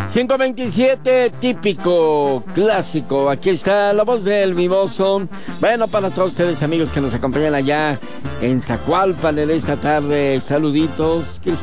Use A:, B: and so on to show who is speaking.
A: 5:27, típico, clásico. Aquí está la voz del mimoso. Bueno, para todos ustedes, amigos que nos acompañan allá en Zacualpan en esta tarde, saluditos.